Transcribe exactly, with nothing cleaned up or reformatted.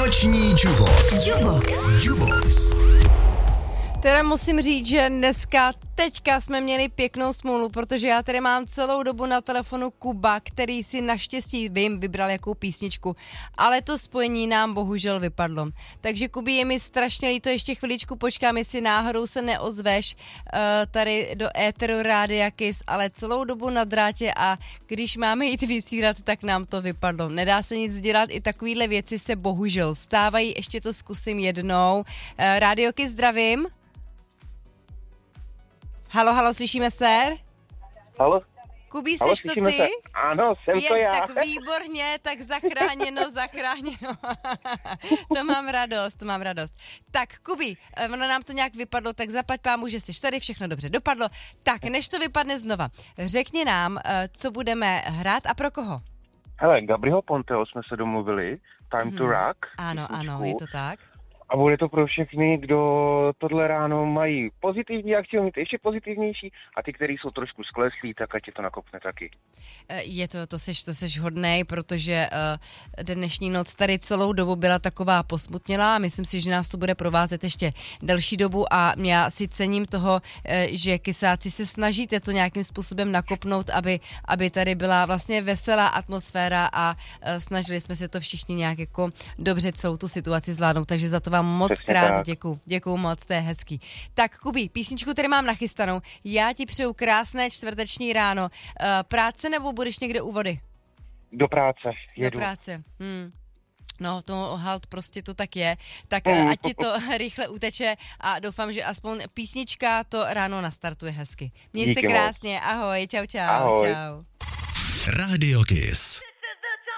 Noční Jubox. Jubox. Jubox. Teda musím říct, že dneska, teďka jsme měli pěknou smůlu, protože já tady mám celou dobu na telefonu Kuba, který si naštěstí, vím, vybral jakou písničku, ale to spojení nám bohužel vypadlo. Takže Kubi, je mi strašně líto, ještě chviličku počkám, jestli náhodou se neozveš uh, tady do éteru Rádia Kiss, ale celou dobu na drátě a když máme jít vysílat, tak nám to vypadlo. Nedá se nic dělat, i takovýhle věci se bohužel stávají, ještě to zkusím jednou. Uh, Rádio Kiss, zdravím. Halo, halo, slyšíme se? Halo? Kubí, Halo, seš to ty? Se? Ano, jsem je, to já. Tak výborně, tak zachráněno, zachráněno. To mám radost, to mám radost. Tak, Kubi, ono nám to nějak vypadlo, tak zaplať pámu, že jsi tady, všechno dobře dopadlo. Tak, než to vypadne znova, řekni nám, co budeme hrát a pro koho? Hele, Gabriho Ponteho jsme se domluvili, Time hmm. to Rock. Ano, ano, je to tak. A bude to pro všechny, kdo tohle ráno mají pozitivní a chtějí mít ještě pozitivnější a ty, kteří jsou trošku skleslí, tak ať je to nakopne taky. Je to, to seš, to seš hodnej, protože uh, dnešní noc tady celou dobu byla taková posmutnělá a myslím si, že nás to bude provázet ještě delší dobu a já si cením toho, uh, že kysáci se snažíte to nějakým způsobem nakopnout, aby, aby tady byla vlastně veselá atmosféra a uh, snažili jsme se to všichni nějak jako dobře celou tu situaci zvládnout, takže za to vám moc Přesně krát tak. děkuju. Děkuju moc, to je hezký. Tak Kubi, písničku tady mám nachystanou. Já ti přeju krásné čtvrteční ráno. Uh, práce nebo budeš někde u vody? Do práce. Jedu. Do práce. Hmm. No, to halt prostě to tak je. Tak mm. ať ti to rychle uteče a doufám, že aspoň písnička to ráno nastartuje hezky. Měj se krásně. Ahoj, čau, čau. Ahoj. Čau. Rádio Kiss.